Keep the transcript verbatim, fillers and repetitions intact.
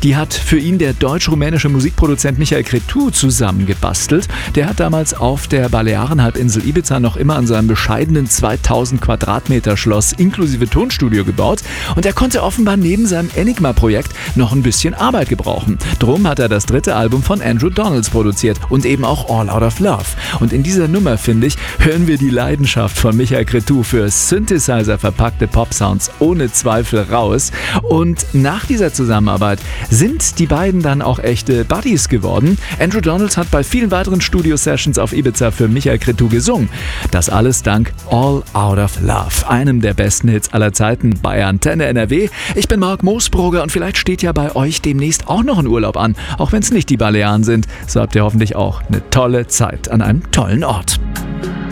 Die hat für ihn der deutsch-rumänische Musikproduzent Michael Cretu zusammengebastelt. Der hat damals auf der Balearenhalbinsel Ibiza noch immer an seinem bescheidenen zweitausend Quadratmeter Schloss inklusive Tonstudio gebaut und er konnte offenbar neben seinem Enigma-Projekt noch ein bisschen Arbeit gebrauchen. Drum hat er das dritte Album von Andrew Donalds produziert und eben auch All Out of Love. Und in dieser Nummer, finde ich, hören wir die Leidenschaft von Michael Cretu für Synthesizer verpackte Pop-Sounds ohne Zweifel raus. Und nach dieser Zusammenarbeit sind die beiden dann auch echte Buddies geworden. Andrew Donalds hat bei vielen weiteren Studio-Sessions auf Ibiza für Michael Cretu gesungen. Das alles dank All Out of Love, einem der besten Hits aller Zeiten bei Antenne N R W. Ich bin Marc Moosbrugger und vielleicht steht ja bei euch demnächst auch noch ein Urlaub an. Auch wenn es nicht die Balearen sind, so habt ihr hoffentlich auch eine tolle Zeit an einem tollen Ort.